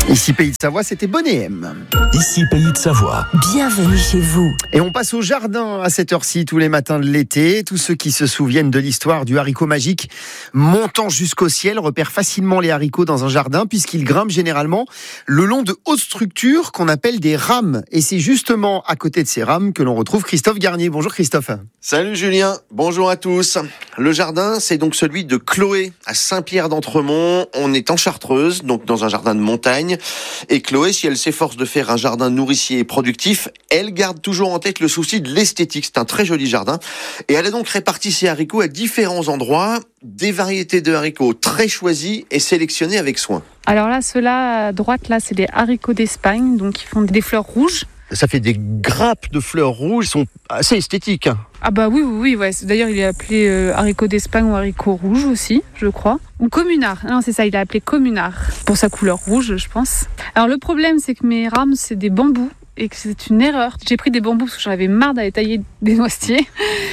Ici Pays de Savoie, c'était Bonnet M. Ici Pays de Savoie. Bienvenue chez vous. Et on passe au jardin à cette heure-ci tous les matins de l'été. Tous ceux qui se souviennent de l'histoire du haricot magique montant jusqu'au ciel repèrent facilement les haricots dans un jardin puisqu'ils grimpent généralement le long de hautes structures qu'on appelle des rames. Et c'est justement à côté de ces rames que l'on retrouve Christophe Garnier. Bonjour Christophe. Salut Julien, bonjour à tous. Le jardin, c'est donc celui de Chloé à Saint-Pierre-d'Entremont. On est en Chartreuse, donc dans un jardin de montagne. Et Chloé, si elle s'efforce de faire un jardin nourricier et productif, elle garde toujours en tête le souci de l'esthétique. C'est un très joli jardin. Et elle a donc réparti ses haricots à différents endroits, des variétés de haricots très choisies et sélectionnées avec soin. Alors là, ceux-là à droite, là, c'est des haricots d'Espagne, donc ils font des fleurs rouges. Ça fait des grappes de fleurs rouges, ils sont assez esthétiques. Ah bah oui, ouais. D'ailleurs, il est appelé haricot d'Espagne ou haricot rouge aussi, je crois. Ou communard, non c'est ça, il est appelé communard, pour sa couleur rouge, je pense. Alors le problème, c'est que mes rames, c'est des bambous. Et que c'est une erreur. J'ai pris des bambous parce que j'en avais marre d'aller tailler des noisetiers.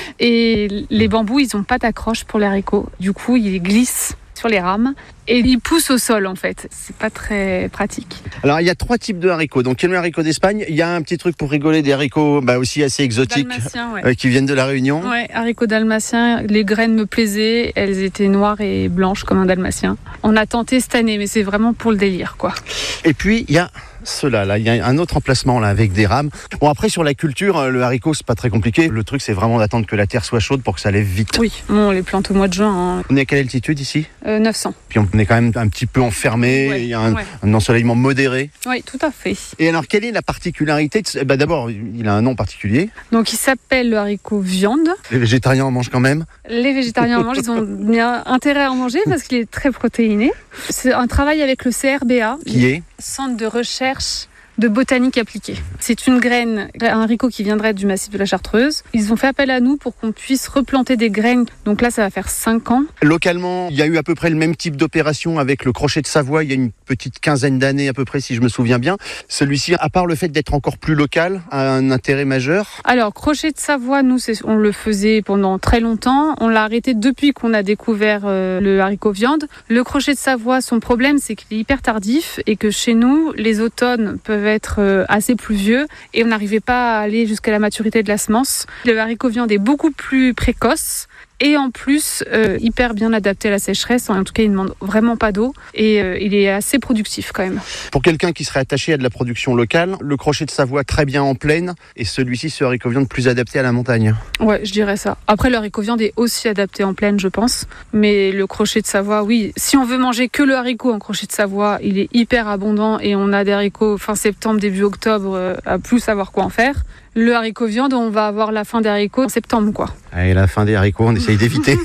Et les bambous, ils n'ont pas d'accroche pour les haricots. Du coup, ils glissent sur les rames et ils poussent au sol en fait. C'est pas très pratique. Alors il y a 3 types de haricots. Donc il y a le haricot d'Espagne, il y a un petit truc pour rigoler des haricots aussi assez exotiques qui viennent de la Réunion. Ouais, haricots dalmatiens, les graines me plaisaient, elles étaient noires et blanches comme un dalmatien. On a tenté cette année mais c'est vraiment pour le délire quoi. Et puis il y a ceux-là, là, il y a un autre emplacement là avec des rames. Bon après sur la culture, le haricot c'est pas très compliqué. Le truc c'est vraiment d'attendre que la terre soit chaude pour que ça lève vite. Oui, on les plante au mois de juin. On est à quelle altitude ici ? 900. Puis on est quand même un petit peu enfermé, il y a un ensoleillement modéré. Oui, tout à fait. Et alors quelle est la particularité d'abord, il a un nom particulier. Donc il s'appelle le haricot viande. Les végétariens en mangent quand même ? Les végétariens en mangent, ils ont bien intérêt à en manger parce qu'il est très protéiné. C'est un travail avec le CRBA. Qui est ? Centre de recherche de botanique appliquée. C'est une graine, un haricot qui viendrait du massif de la Chartreuse. Ils ont fait appel à nous pour qu'on puisse replanter des graines. Donc là, ça va faire 5 ans. Localement, il y a eu à peu près le même type d'opération avec le crochet de Savoie il y a une petite quinzaine d'années à peu près, si je me souviens bien. Celui-ci, à part le fait d'être encore plus local, a un intérêt majeur. Alors, crochet de Savoie, nous, on le faisait pendant très longtemps. On l'a arrêté depuis qu'on a découvert le haricot viande. Le crochet de Savoie, son problème, c'est qu'il est hyper tardif et que chez nous, les automnes peuvent être assez pluvieux et on n'arrivait pas à aller jusqu'à la maturité de la semence. Le haricot viande est beaucoup plus précoce et en plus hyper bien adapté à la sécheresse. En tout cas, il ne demande vraiment pas d'eau et il est assez productif quand même. Pour quelqu'un qui serait attaché à de la production locale, le crochet de Savoie très bien en plaine et celui-ci, ce haricot viande plus adapté à la montagne. Ouais, je dirais ça. Après, le haricot viande est aussi adapté en plaine, je pense. Mais le crochet de Savoie, oui. Si on veut manger que le haricot en crochet de Savoie, il est hyper abondant et on a des haricots fin septembre, début octobre à plus savoir quoi en faire. Le haricot viande, on va avoir la fin des haricots en septembre, quoi. Et la fin des haricots, on essaye d'éviter.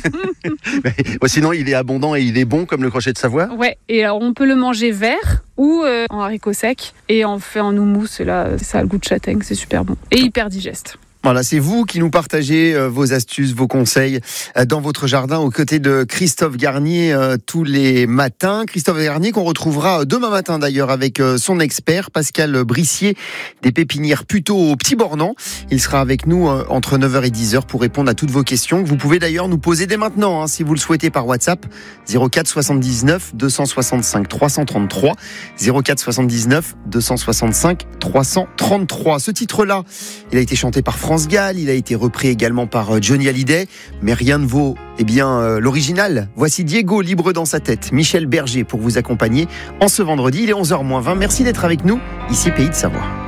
Sinon, il est abondant et il est bon comme le crochet de Savoie. Ouais, et alors on peut le manger vert ou en haricot sec. Et on fait en houmous, et là, ça a le goût de châtaigne, c'est super bon. Et hyper digeste. Voilà, c'est vous qui nous partagez vos astuces, vos conseils dans votre jardin aux côtés de Christophe Garnier tous les matins. Christophe Garnier qu'on retrouvera demain matin d'ailleurs avec son expert Pascal Brissier des pépinières Puteaux au Petit Bornand. Il sera avec nous entre 9h et 10h pour répondre à toutes vos questions. Vous pouvez d'ailleurs nous poser dès maintenant si vous le souhaitez par WhatsApp 04 79 265 333 04 79 265 333. Ce titre-là, il a été chanté par France Gall, il a été repris également par Johnny Hallyday, mais rien ne vaut l'original. Voici Diego, libre dans sa tête, Michel Berger pour vous accompagner en ce vendredi, il est 11h moins 20. Merci d'être avec nous, ici Pays de Savoie.